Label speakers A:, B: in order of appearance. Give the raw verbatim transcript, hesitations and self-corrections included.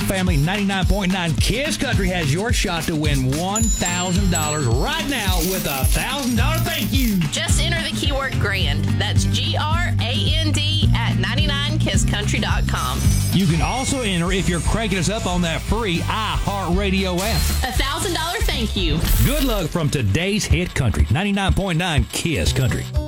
A: Family, ninety-nine point nine Kiss Country has your shot to win one thousand dollars right now with a one thousand dollars thank you.
B: Just enter the keyword grand. That's G R A N D at ninety-nine kiss country dot com.
A: You can also enter if you're cranking us up on that free iHeartRadio app.
B: A one thousand dollars thank you.
A: Good luck from today's hit country, ninety-nine point nine Kiss Country.